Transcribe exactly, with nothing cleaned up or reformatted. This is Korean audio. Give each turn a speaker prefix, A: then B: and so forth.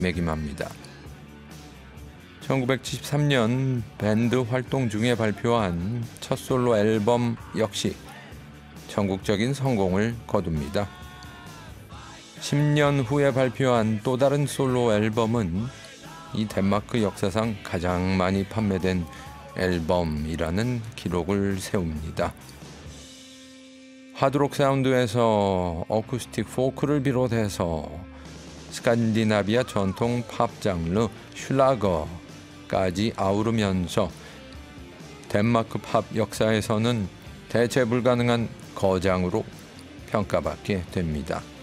A: 매김합니다. 천구백칠십삼 년 밴드 활동 중에 발표한 첫 솔로 앨범 역시 전국적인 성공을 거둡니다. 십 년 후에 발표한 또 다른 솔로 앨범은 이 덴마크 역사상 가장 많이 판매된 앨범이라는 기록을 세웁니다. 하드록 사운드에서 어쿠스틱 포크를 비롯해서 스칸디나비아 전통 팝 장르 슐라거까지 아우르면서 덴마크 팝 역사에서는 대체 불가능한 거장으로 평가받게 됩니다.